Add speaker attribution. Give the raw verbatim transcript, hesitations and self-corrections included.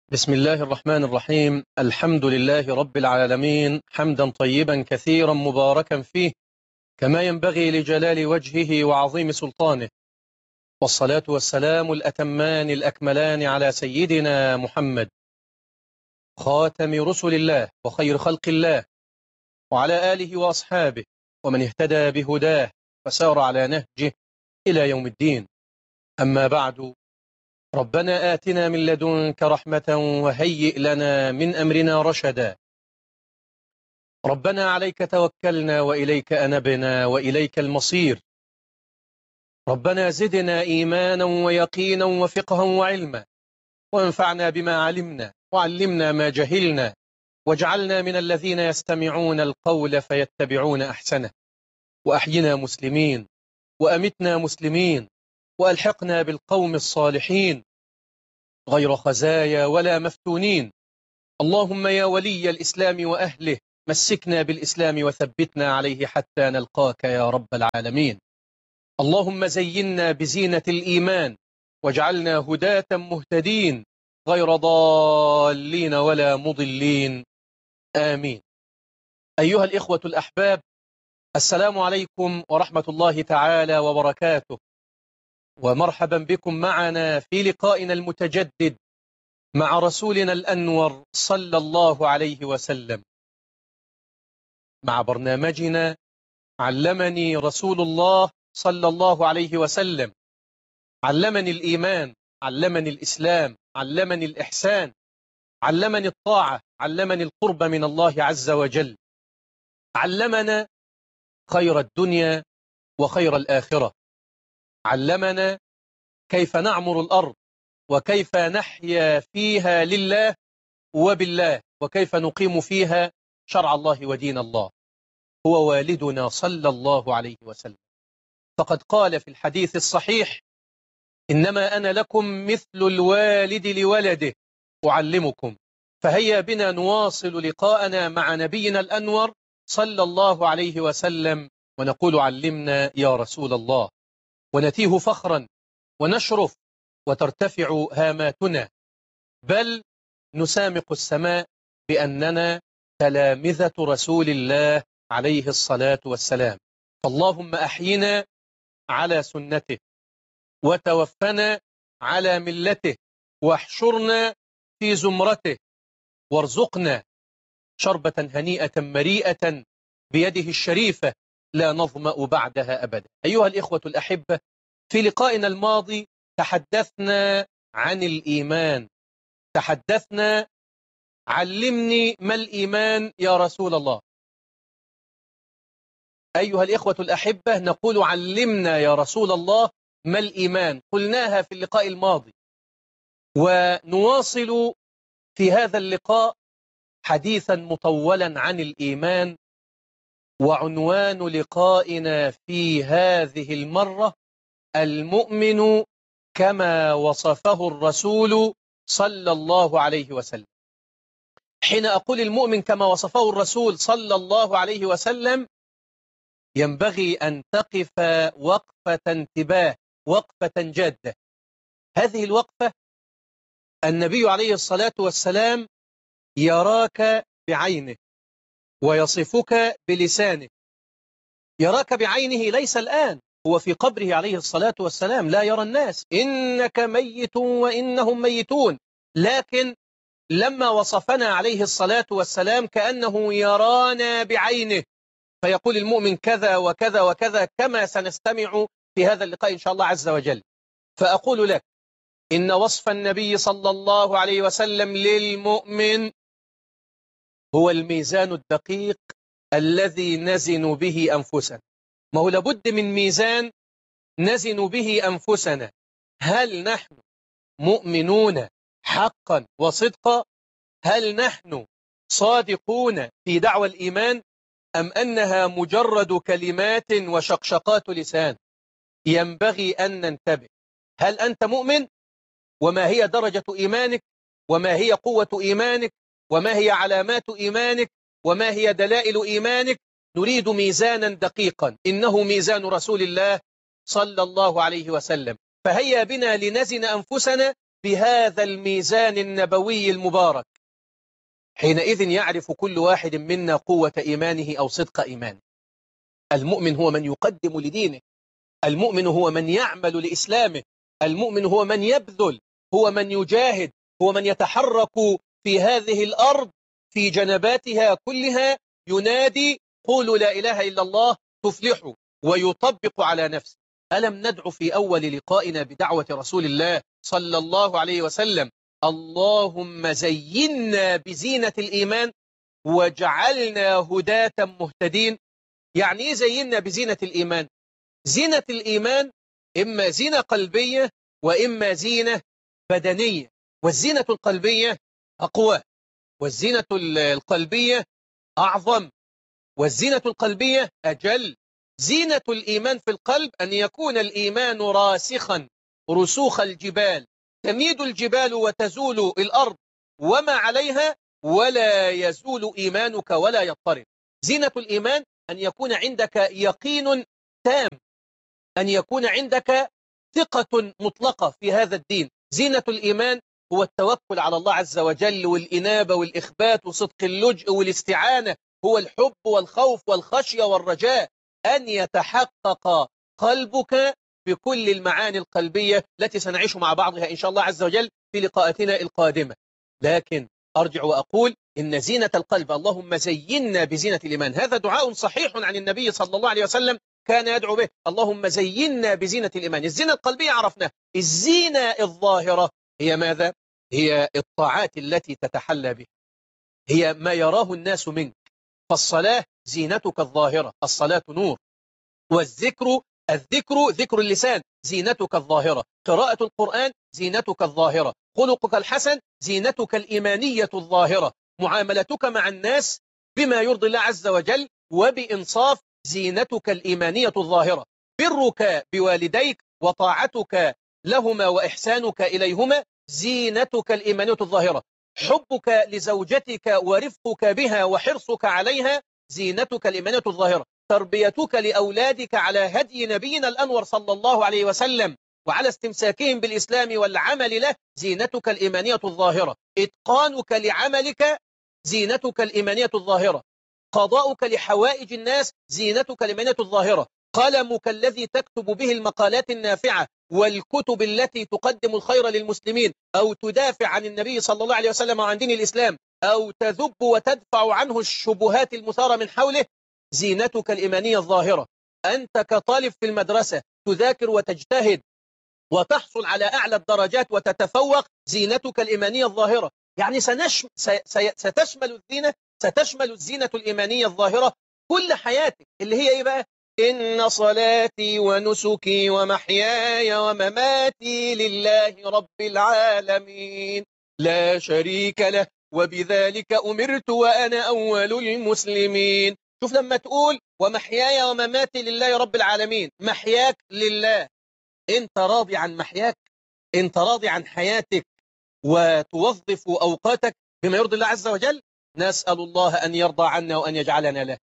Speaker 1: بسم الله الرحمن الرحيم. الحمد لله رب العالمين، حمدا طيبا كثيرا مباركا فيه كما ينبغي لجلال وجهه وعظيم سلطانه، والصلاة والسلام الأتمان الأكملان على سيدنا محمد خاتم رسل الله وخير خلق الله، وعلى آله وأصحابه ومن اهتدى بهداه فسار على نهجه إلى يوم الدين. أما بعد، ربنا آتنا من لدنك رحمة وهيئ لنا من أمرنا رشدا. ربنا عليك توكلنا وإليك أنبنا وإليك المصير. ربنا زدنا إيمانا ويقينا وفقها وعلما، وانفعنا بما علمنا وعلمنا ما جهلنا، واجعلنا من الذين يستمعون القول فيتبعون أحسنه، وأحينا مسلمين وأمتنا مسلمين، وألحقنا بالقوم الصالحين غير خزايا ولا مفتونين. اللهم يا ولي الإسلام وأهله، مسكنا بالإسلام وثبتنا عليه حتى نلقاك يا رب العالمين. اللهم زينا بزينة الإيمان واجعلنا هداة مهتدين غير ضالين ولا مضلين، آمين. أيها الإخوة الأحباب، السلام عليكم ورحمة الله تعالى وبركاته، ومرحبا بكم معنا في لقائنا المتجدد مع رسولنا الأنور صلى الله عليه وسلم، مع برنامجنا علمني رسول الله صلى الله عليه وسلم. علمني الإيمان، علمني الإسلام، علمني الإحسان، علمني الطاعة، علمني القرب من الله عز وجل، علمنا خير الدنيا وخير الآخرة، علمنا كيف نعمر الأرض وكيف نحيا فيها لله وبالله، وكيف نقيم فيها شرع الله ودين الله. هو والدنا صلى الله عليه وسلم، فقد قال في الحديث الصحيح: إنما أنا لكم مثل الوالد لولده أعلمكم. فهيا بنا نواصل لقاءنا مع نبينا الأنور صلى الله عليه وسلم، ونقول علمنا يا رسول الله، ونتيه فخرا ونشرف وترتفع هاماتنا، بل نسامق السماء بأننا تلامذة رسول الله عليه الصلاة والسلام. فاللهم أحينا على سنته، وتوفنا على ملته، واحشرنا في زمرته، وارزقنا شربة هنيئة مريئة بيده الشريفة لا نظمأ بعدها أبدا. أيها الإخوة الأحبة، في لقائنا الماضي تحدثنا عن الإيمان، تحدثنا علمني ما الإيمان يا رسول الله. أيها الإخوة الأحبة، نقول علمنا يا رسول الله ما الإيمان، قلناها في اللقاء الماضي، ونواصل في هذا اللقاء حديثا مطولا عن الإيمان. وعنوان لقائنا في هذه المرة: المؤمن كما وصفه الرسول صلى الله عليه وسلم. حين أقول المؤمن كما وصفه الرسول صلى الله عليه وسلم، ينبغي أن تقف وقفة انتباه، وقفة جادة. هذه الوقفة النبي عليه الصلاة والسلام يراك بعينه ويصفك بلسانه. يراك بعينه ليس الآن، هو في قبره عليه الصلاة والسلام لا يرى الناس، إنك ميت وإنهم ميتون، لكن لما وصفنا عليه الصلاة والسلام كأنه يرانا بعينه، فيقول المؤمن كذا وكذا وكذا، كما سنستمع في هذا اللقاء إن شاء الله عز وجل. فأقول لك إن وصف النبي صلى الله عليه وسلم للمؤمن هو الميزان الدقيق الذي نزن به أنفسنا. ما هو لابد من ميزان نزن به أنفسنا. هل نحن مؤمنون حقا وصدقا؟ هل نحن صادقون في دعوى الإيمان، أم أنها مجرد كلمات وشقشقات لسان؟ ينبغي أن ننتبه. هل أنت مؤمن؟ وما هي درجة إيمانك؟ وما هي قوة إيمانك؟ وما هي علامات إيمانك؟ وما هي دلائل إيمانك؟ نريد ميزانا دقيقا، إنه ميزان رسول الله صلى الله عليه وسلم. فهيا بنا لنزن أنفسنا بهذا الميزان النبوي المبارك، حينئذ يعرف كل واحد منا قوة إيمانه أو صدق إيمانه. المؤمن هو من يقدم لدينه، المؤمن هو من يعمل لإسلامه، المؤمن هو من يبذل، هو من يجاهد، هو من يتحرك في هذه الأرض في جنباتها كلها ينادي قولوا لا إله إلا الله تفلحوا، ويطبق على نفسه. ألم ندعو في أول لقائنا بدعوة رسول الله صلى الله عليه وسلم اللهم زينا بزينة الإيمان وجعلنا هداة مهتدين؟ يعني إيه زينا بزينة الإيمان؟ زينة الإيمان إما زينة قلبية وإما زينة بدنية، والزينة القلبية أقوى، والزينة القلبية أعظم، والزينة القلبية أجل. زينة الإيمان في القلب أن يكون الإيمان راسخا رسوخ الجبال، تميد الجبال وتزول الأرض وما عليها ولا يزول إيمانك ولا يضطرب. زينة الإيمان أن يكون عندك يقين تام، أن يكون عندك ثقة مطلقة في هذا الدين. زينة الإيمان هو التوكل على الله عز وجل والإنابة والإخبات وصدق اللجء والاستعانة، هو الحب والخوف والخشية والرجاء، أن يتحقق قلبك بكل المعاني القلبية التي سنعيش مع بعضها إن شاء الله عز وجل في لقاءاتنا القادمة. لكن أرجع وأقول إن زينة القلب اللهم زينا بزينة الإيمان، هذا دعاء صحيح عن النبي صلى الله عليه وسلم كان يدعو به، اللهم زينا بزينة الإيمان. الزينة القلبية عرفنا، الزينة الظاهرة هي ماذا؟ هي الطاعات التي تتحلى به، هي ما يراه الناس منك. فالصلاة زينتك الظاهرة، الصلاة نور، والذكر الذكر ذكر اللسان زينتك الظاهرة، قراءة القرآن زينتك الظاهرة، خلقك الحسن زينتك الإيمانية الظاهرة، معاملتك مع الناس بما يرضي الله عز وجل وبإنصاف زينتك الإيمانية الظاهرة، برك بوالديك وطاعتك لهما وإحسانك إليهما زينتك الإيمانية الظاهرة، حبك لزوجتك ورفقك بها وحرصك عليها زينتك الإيمانية الظاهرة، تربيتك لأولادك على هدي نبينا الأنور صلى الله عليه وسلم وعلى استمساكهم بالإسلام والعمل له زينتك الإيمانية الظاهرة، إتقانك لعملك زينتك الإيمانية الظاهرة، قضاؤك لحوائج الناس زينتك الإيمانية الظاهرة، قلمك الذي تكتب به المقالات النافعة والكتب التي تقدم الخير للمسلمين أو تدافع عن النبي صلى الله عليه وسلم وعن دين الإسلام أو تذب وتدفع عنه الشبهات المثارة من حوله زينتك الإيمانية الظاهرة. أنت كطالب في المدرسة تذاكر وتجتهد وتحصل على أعلى الدرجات وتتفوق زينتك الإيمانية الظاهرة. يعني سنشم... س... س... ستشمل الزينة ستشمل الزينة الإيمانية الظاهرة كل حياتك، اللي هي إيه بقى؟ إن صلاتي ونسكي ومحياي ومماتي لله رب العالمين لا شريك له وبذلك أمرت وأنا أول المسلمين. شوف لما تقول ومحياي ومماتي لله رب العالمين، محياك لله، انت راضي عن محياك، انت راضي عن حياتك وتوظف أوقاتك بما يرضي الله عز وجل. نسأل الله أن يرضى عنا وأن يجعلنا له.